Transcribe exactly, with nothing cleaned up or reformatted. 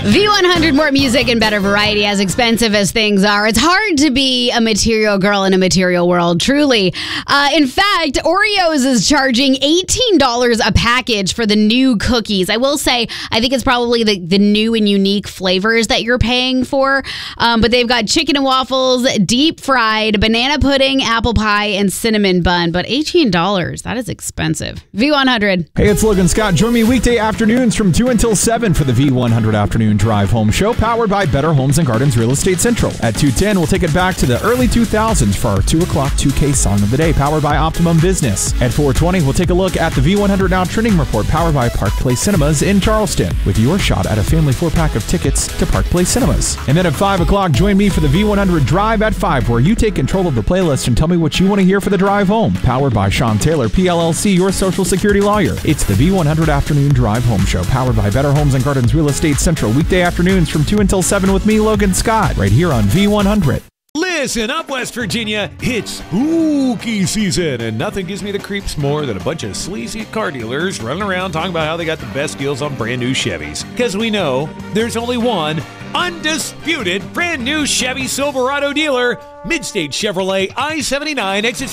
V one hundred, more music and better variety. As expensive as things are, it's hard to be a material girl in a material world, truly. Uh, in fact, Oreos is charging eighteen dollars a package for the new cookies. I will say, I think it's probably the, the new and unique flavors that you're paying for. Um, but they've got chicken and waffles, deep fried, banana pudding, apple pie, and cinnamon bun. But eighteen dollars, that is expensive. V one hundred. Hey, it's Logan Scott. Join me weekday afternoons from two until seven for the V one hundred Afternoon Drive Home Show, powered by Better Homes and Gardens Real Estate Central. At two ten, we'll take it back to the early two thousands for our two o'clock two K Song of the Day, powered by Optimum Business. At four twenty, we'll take a look at the V one hundred Now Trending Report, powered by Park Place Cinemas in Charleston, with your shot at a family four-pack of tickets to Park Place Cinemas. And then at five o'clock, join me for the V one hundred Drive at five, where you take control of the playlist and tell me what you want to hear for the drive home, powered by Sean Taylor, P L L C, your Social Security lawyer. It's the V one hundred Afternoon Drive Home Show, powered by Better Homes and Gardens Real Estate Central, weekday afternoons from two until seven with me, Logan Scott, right here on V one hundred. Listen up, West Virginia. It's spooky season, and nothing gives me the creeps more than a bunch of sleazy car dealers running around talking about how they got the best deals on brand new Chevys. Because we know there's only one undisputed brand new Chevy Silverado dealer, Midstate Chevrolet, I seventy-nine, exit